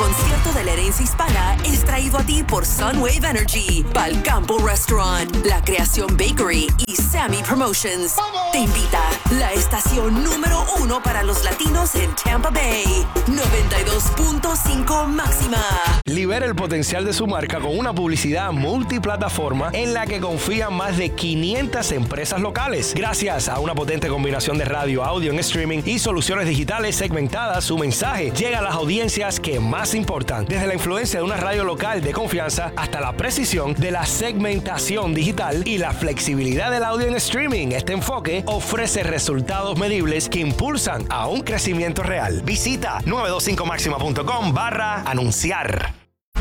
concierto de la herencia hispana es traído a ti por Sunwave Energy, Balcampo Restaurant, La Creación Bakery y Sammy Promotions. Te invita la estación número 1 para los latinos en Tampa Bay, 92.5 Máxima. Libera el potencial de su marca con una publicidad multiplataforma en la que confían más de 500 empresas locales. Gracias a una potente combinación de radio, audio en streaming y soluciones digitales segmentadas, su mensaje llega a las audiencias que más importan. Desde la influencia de una radio local de confianza hasta la precisión de la segmentación digital y la flexibilidad del audio en streaming. Este enfoque ofrece resultados medibles que impulsan a un crecimiento real. Visita 925maxima.com/anunciar.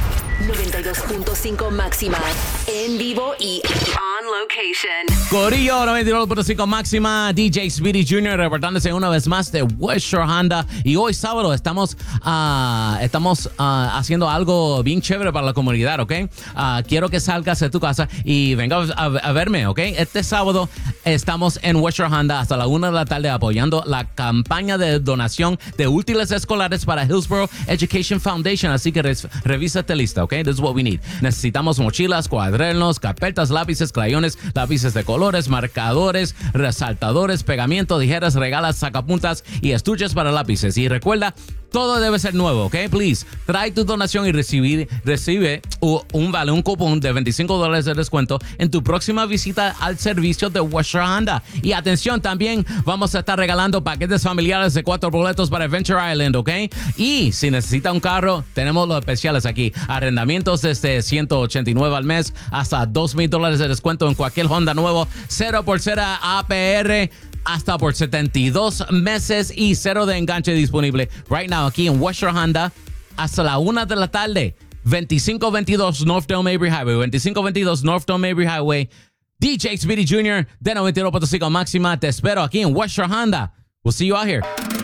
92.5 Máxima, en vivo y on location. Corillo 92.5 Máxima, DJ Speedy Jr. reportándose una vez más de West Shore Honda. Y hoy sábado estamos haciendo algo bien chévere para la comunidad, ¿ok? Quiero que salgas de tu casa y vengas a verme, ¿ok? Este sábado estamos en West Shore Honda hasta la 1 de la tarde apoyando la campaña de donación de útiles escolares para Hillsborough Education Foundation. Así que revisa esta lista, ¿ok? This is what we need. Necesitamos mochilas, cuadernos, carpetas, lápices, crayones, lápices de colores, marcadores, resaltadores, pegamento, tijeras, regalas, sacapuntas y estuches para lápices. Y recuerda, todo debe ser nuevo, ¿ok? Please, trae tu donación y recibe un cupón de $25 de descuento en tu próxima visita al servicio de West Shore Honda. Y atención, también vamos a estar regalando paquetes familiares de 4 boletos para Adventure Island, ¿ok? Y si necesita un carro, tenemos los especiales aquí. Arrendamientos desde $189 al mes hasta $2,000 de descuento en cualquier Honda nuevo, 0% APR, hasta por 72 meses y 0 de enganche disponible right now aquí en West Shore Honda hasta la 1 de la tarde. 2522 North Dome Mabry Highway, 2522 North Dome Mabry Highway. DJ Speedy Jr. de 92.5 Máxima. Te espero aquí en West Shore Honda. We'll see you out here.